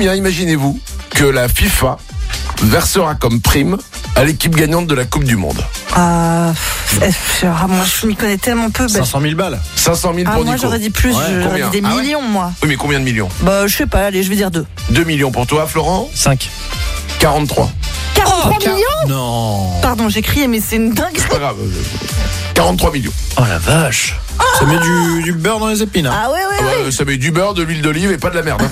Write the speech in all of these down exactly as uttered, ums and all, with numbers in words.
combien, imaginez-vous, que la FIFA versera comme prime à l'équipe gagnante de la Coupe du Monde? Ah, euh, moi je m'y connais tellement peu. Bah, cinq cent mille balles. cinq cent mille ah, pour moi Nico. j'aurais dit plus, Ouais, j'aurais combien dit des Ah ouais millions moi. Oui, mais combien de millions? Bah je sais pas, allez je vais dire deux. deux millions pour toi, Florent? cinq. quarante-trois. quarante-trois car- millions. Non. Pardon, j'ai crié mais c'est une dinguerie. C'est pas grave. quarante-trois millions. Oh la vache. Ça met du, du beurre dans les épines. Hein. Ah ouais ouais Ah ouais. bah, ça met du beurre, de l'huile d'olive et pas de la merde.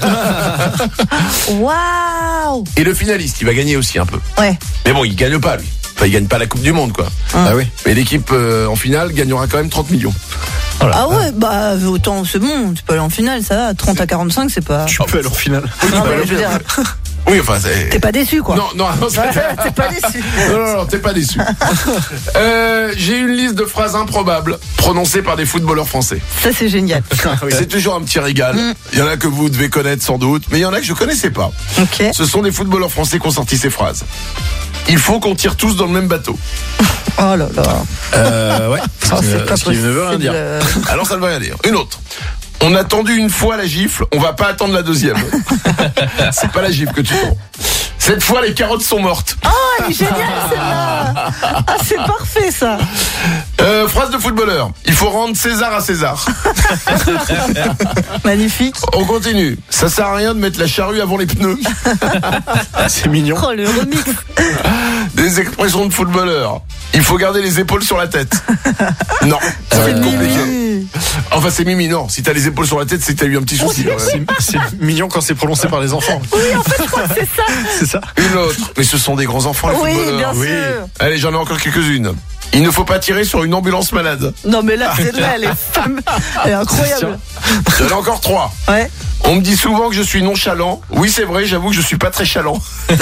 Waouh. Et le finaliste, il va gagner aussi un peu. Ouais. Mais bon, il gagne pas, lui. Enfin, il gagne pas la Coupe du Monde, quoi. Ah oui. Mais l'équipe euh, en finale gagnera quand même trente millions. Oh là. Ah ouais, bah autant c'est bon, tu peux aller en finale, ça va. trente à quarante-cinq, c'est pas. Tu peux aller en finale. Non, mais je veux dire, Oui, enfin, c'est... t'es pas déçu quoi. Non, non, non, c'est- T'es pas déçu. non, non, non, t'es pas déçu. Euh, j'ai une liste de phrases improbables prononcées par des footballeurs français. Ça c'est génial. C'est toujours un petit régal. Il y en a que vous devez connaître sans doute, mais il y en a que je connaissais pas. Ok. Ce sont des footballeurs français qui ont sorti ces phrases. Il faut qu'on tire tous dans le même bateau. Oh là là. Euh, ouais. Oh, c'est pas Ce qui ne veut rien possible. dire. Euh, Alors ça ne veut rien dire. Une autre. On a tendu une fois la gifle, on va pas attendre la deuxième. C'est pas la gifle que tu prends. Cette fois, les carottes sont mortes. Oh, elle est géniale celle-là. Ah, c'est parfait ça. Euh, phrase de footballeur. Il faut rendre César à César. Magnifique. On continue. Ça sert à rien de mettre la charrue avant les pneus. C'est mignon. Oh le remix. Des expressions de footballeur. Il faut garder les épaules sur la tête. Non, ça va C'est être compliqué. mimi. Enfin, c'est Mimi, non. Si t'as les épaules sur la tête, c'est que t'as eu un petit souci. Ouais. C'est, c'est mignon quand c'est prononcé par les enfants. Oui, en fait, je crois que c'est ça. C'est ça. Une autre. Mais ce sont des grands enfants, les Oui, footballeurs. bien sûr. Allez, j'en ai encore quelques-unes. Il ne faut pas tirer sur une ambulance malade. Non, mais là, celle-là, elle est femme. Elle est incroyable. J'en ai encore trois. Ouais. On me dit souvent que je suis nonchalant. Oui, c'est vrai, j'avoue que je suis pas très chalant.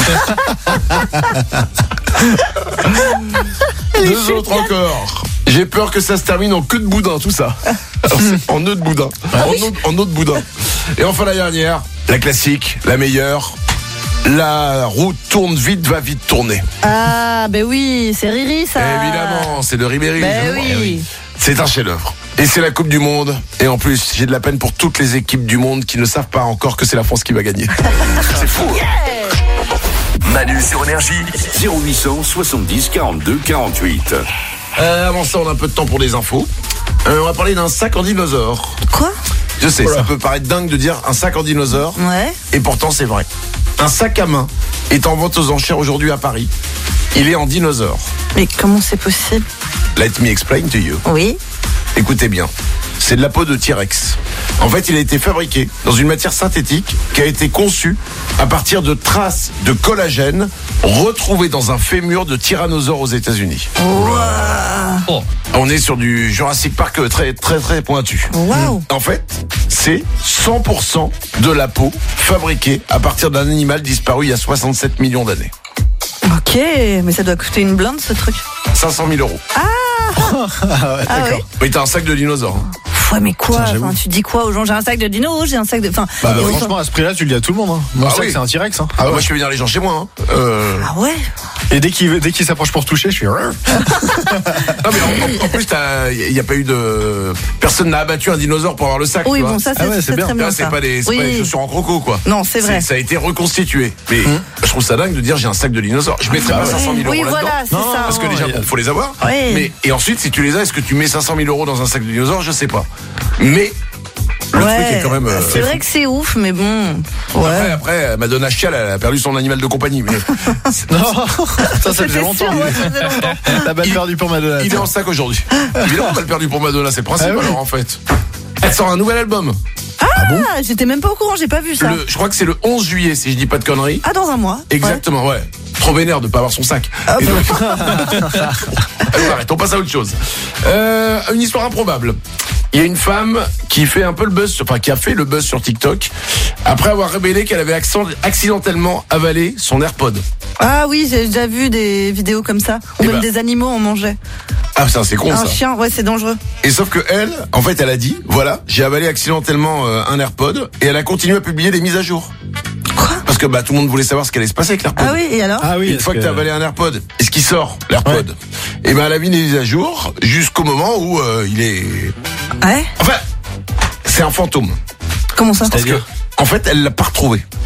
Deux autres encore. J'ai peur que ça se termine en queue de boudin, tout ça. Alors, c'est en nœud de boudin. En nœud, en nœud de boudin. Et enfin la dernière, la classique, la meilleure. La roue tourne vite, va vite tourner. Ah, ben oui, c'est Riri, ça. Évidemment, c'est de Ribéry. Ben oui. C'est un chef-d'œuvre. Et c'est la Coupe du Monde. Et en plus, j'ai de la peine pour toutes les équipes du monde qui ne savent pas encore que c'est la France qui va gagner. C'est fou. Hein. Manu sur Énergie, zéro huit cent soixante-dix quarante-deux quarante-huit. Euh, avant ça, on a un peu de temps pour les infos. Euh, on va parler d'un sac en dinosaure. Quoi? Je sais, Voilà. ça peut paraître dingue de dire un sac en dinosaure. Ouais. Et pourtant, c'est vrai. Un sac à main est en vente aux enchères aujourd'hui à Paris. Il est en dinosaure. Mais comment c'est possible? Let me explain to you. Oui. Écoutez bien. C'est de la peau de T-Rex. En fait, il a été fabriqué dans une matière synthétique qui a été conçue à partir de traces de collagène retrouvées dans un fémur de tyrannosaure aux États-Unis. Oh. On est sur du Jurassic Park très très très pointu. Waouh. En fait, c'est cent pour cent de la peau fabriquée à partir d'un animal disparu il y a soixante-sept millions d'années. Ok, mais ça doit coûter une blinde ce truc. cinq cent mille euros. Ah ouais, Ah d'accord. oui. Oui, t'as un sac de dinosaure. hein. Ouais, mais quoi? Putain, j'avoue. Enfin, tu dis quoi aux gens? J'ai un sac de dino, j'ai un sac de. Enfin, Bah, et autant- franchement, à ce prix-là, tu le dis à tout le monde. Hein. Mon Ah sac, oui. c'est un T-Rex. Hein. Ah, moi, je fais venir les gens chez moi. Hein. Euh... Ah ouais? Et dès qu'il, dès qu'il s'approche pour toucher, je suis. Non, mais en, en- en plus, il n'y a pas eu de. Personne n'a abattu un dinosaure pour avoir le sac. Oui, tu vois. bon, ça, c'est Ah ouais, c'est c'est bien. très Là, bien. c'est ça. pas des, c'est Oui. pas des chaussures en croco, quoi. Non, c'est vrai. Ça a été reconstitué. Mais je trouve ça dingue de dire j'ai un sac de dinosaures. Je mettrais Ah pas ouais. cinq cent mille euros Oui, là-dedans. voilà, c'est Non, ça. Parce que déjà, il y a- il faut les avoir. Oui. Mais, et ensuite, si tu les as, est-ce que tu mets cinq cent mille euros dans un sac de dinosaures? Je sais pas. Mais le Ouais. truc est quand même. euh, C'est vrai que c'est ouf, mais bon. Après, Ouais. après, Madonna Chial, elle a perdu son animal de compagnie. Mais Non, ça, ça faisait C'était longtemps. sûr, ouais, ça faisait longtemps. La balle Il- perdue pour Madonna. il est en sac aujourd'hui. Évidemment, elle a perdu pour Madonna, c'est le principe Ah oui. alors en fait. Elle sort un nouvel album. Ah, j'étais même pas au courant, j'ai pas vu ça. Le- je crois que c'est le onze juillet, si je dis pas de conneries. Ah, dans un mois. Exactement, ouais. Trop vénère de pas avoir son sac. Ah, Et bah. donc- Allez, arrête, on passe à autre chose. Euh, une histoire improbable. Il y a une femme qui fait un peu le buzz, sur- enfin qui a fait le buzz sur TikTok après avoir révélé qu'elle avait accent- accidentellement avalé son AirPod. Ah oui, j'ai déjà vu des vidéos comme ça. Ou Eh même ben. des animaux en mangeaient. Ah putain, c'est con Un ça. chien, ouais, c'est dangereux. Et sauf que elle, en fait, elle a dit, voilà, j'ai avalé accidentellement euh, un AirPod, et elle a continué à publier des mises à jour. Quoi? Parce que bah tout le monde voulait savoir ce qu'allait se passer avec l'AirPod. Ah oui, et alors? Ah oui, Une est-ce fois que, que- tu as avalé un AirPod, est-ce qu'il sort l'AirPod? Et ben elle a mis des mises à jour jusqu'au moment où euh, il est. Ouais? Enfin, c'est un fantôme. Comment ça? Parce que, en fait, elle l'a pas retrouvé.